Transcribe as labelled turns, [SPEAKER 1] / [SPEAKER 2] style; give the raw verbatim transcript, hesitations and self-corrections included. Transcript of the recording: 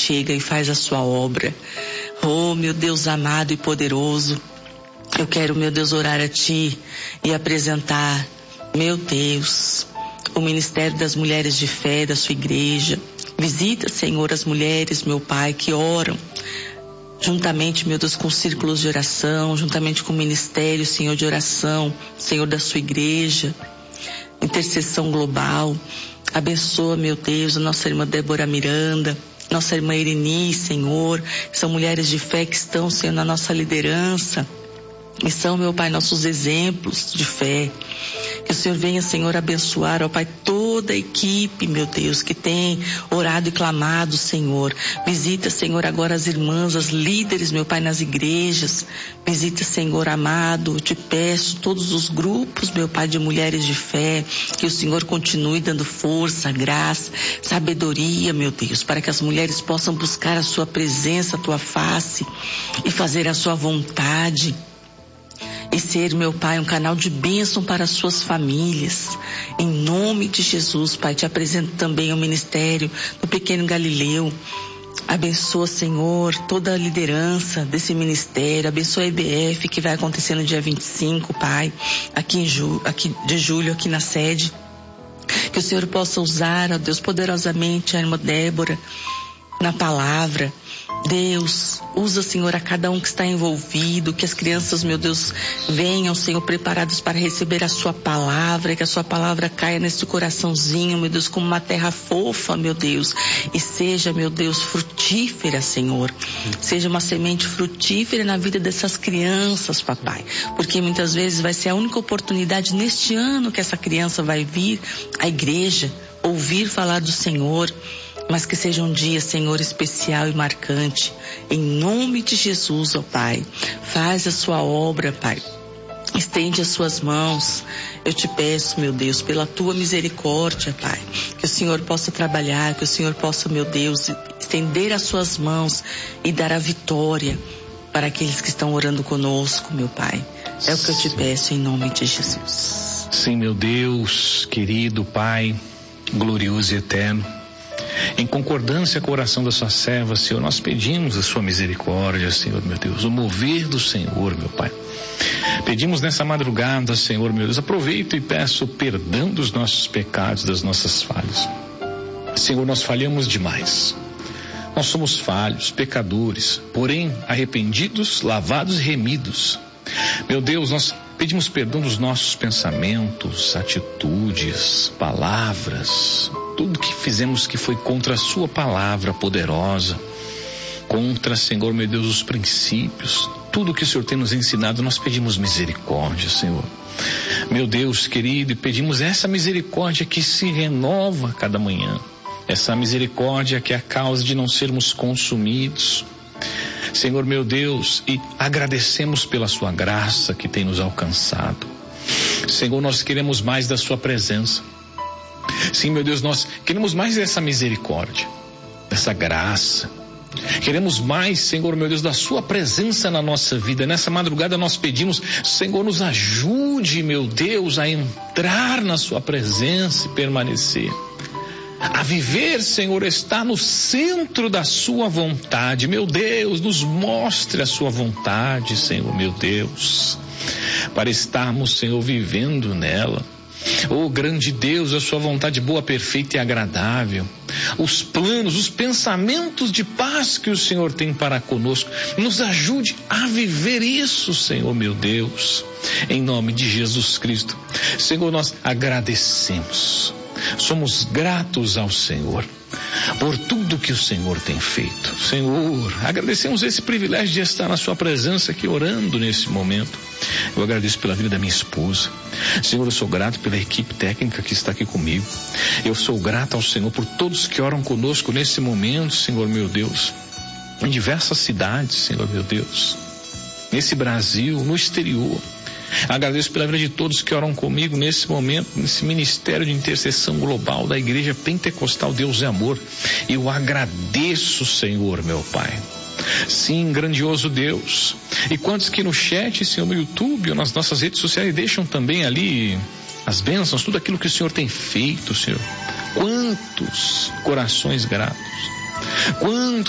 [SPEAKER 1] chega e faz a sua obra. Oh, meu Deus amado e poderoso, eu quero, meu Deus, orar a Ti e apresentar, meu Deus, o Ministério das Mulheres de Fé da sua igreja. Visita, Senhor, as mulheres, meu Pai, que oram juntamente, meu Deus, com círculos de oração, juntamente com o ministério, Senhor, de oração, Senhor, da sua igreja, intercessão global. Abençoa, meu Deus, a nossa irmã Débora Miranda, nossa irmã Ireni, Senhor, que são mulheres de fé que estão, Senhor, na nossa liderança, e são, meu Pai, nossos exemplos de fé. Que o Senhor venha, Senhor, abençoar, ó Pai, toda a equipe, meu Deus, que tem orado e clamado, Senhor. Visita, Senhor, agora as irmãs, as líderes, meu Pai, nas igrejas. Visita, Senhor amado, eu te peço, todos os grupos, meu Pai, de mulheres de fé. Que o Senhor continue dando força, graça, sabedoria, meu Deus, para que as mulheres possam buscar a sua presença, a tua face e fazer a sua vontade. E ser, meu Pai, um canal de bênção para as suas famílias. Em nome de Jesus, Pai, te apresento também o ministério do Pequeno Galileu. Abençoa, Senhor, toda a liderança desse ministério. Abençoa a I B F, que vai acontecer no dia vinte e cinco, Pai, aqui, em ju, aqui de julho, aqui na sede. Que o Senhor possa usar, ó Deus, poderosamente a irmã Débora na palavra. Deus, usa, Senhor, a cada um que está envolvido, que as crianças, meu Deus, venham, Senhor, preparados para receber a sua palavra, que a sua palavra caia nesse coraçãozinho, meu Deus, como uma terra fofa, meu Deus, e seja, meu Deus, frutífera, Senhor, seja uma semente frutífera na vida dessas crianças, papai, porque muitas vezes vai ser a única oportunidade neste ano que essa criança vai vir à igreja, ouvir falar do Senhor. Mas que seja um dia, Senhor, especial e marcante. Em nome de Jesus, ó Pai. Faz a sua obra, Pai. Estende as suas mãos. Eu te peço, meu Deus, pela tua misericórdia, Pai. Que o Senhor possa trabalhar, que o Senhor possa, meu Deus, estender as suas mãos e dar a vitória para aqueles que estão orando conosco, meu Pai. É o que eu te peço em nome de Jesus.
[SPEAKER 2] Sim, meu Deus, querido Pai, glorioso e eterno. Em concordância com a oração da sua serva, Senhor, nós pedimos a sua misericórdia, Senhor, meu Deus, o mover do Senhor, meu Pai. Pedimos nessa madrugada, Senhor, meu Deus, aproveito e peço perdão dos nossos pecados, das nossas falhas. Senhor, nós falhamos demais. Nós somos falhos, pecadores, porém arrependidos, lavados e remidos. Meu Deus, nós pedimos perdão dos nossos pensamentos, atitudes, palavras, tudo que fizemos que foi contra a sua palavra poderosa, contra, Senhor, meu Deus, os princípios, tudo que o Senhor tem nos ensinado, nós pedimos misericórdia, Senhor. Meu Deus querido, e pedimos essa misericórdia que se renova cada manhã, essa misericórdia que é a causa de não sermos consumidos. Senhor, meu Deus, e agradecemos pela sua graça que tem nos alcançado. Senhor, nós queremos mais da sua presença. Sim, meu Deus, nós queremos mais dessa misericórdia, dessa graça. Queremos mais, Senhor, meu Deus, da sua presença na nossa vida. Nessa madrugada nós pedimos, Senhor, nos ajude, meu Deus, a entrar na sua presença e permanecer. A viver, Senhor, está no centro da sua vontade. Meu Deus, nos mostre a sua vontade, Senhor, meu Deus, para estarmos, Senhor, vivendo nela. Oh, grande Deus, a sua vontade boa, perfeita e agradável. Os planos, os pensamentos de paz que o Senhor tem para conosco. Nos ajude a viver isso, Senhor, meu Deus. Em nome de Jesus Cristo. Senhor, nós agradecemos. Somos gratos ao Senhor por tudo que o Senhor tem feito. Senhor, agradecemos esse privilégio de estar na sua presença aqui orando nesse momento. Eu agradeço pela vida da minha esposa. Senhor, eu sou grato pela equipe técnica que está aqui comigo. Eu sou grato ao Senhor por todos que oram conosco nesse momento, Senhor, meu Deus, em diversas cidades, Senhor, meu Deus, nesse Brasil, no exterior. Agradeço pela vida de todos que oram comigo nesse momento, nesse ministério de intercessão global da Igreja Pentecostal Deus é Amor. Eu agradeço, Senhor, meu Pai. Sim, grandioso Deus. E quantos que no chat, Senhor, no YouTube ou nas nossas redes sociais deixam também ali as bênçãos, tudo aquilo que o Senhor tem feito, Senhor. Quantos corações gratos. Quantos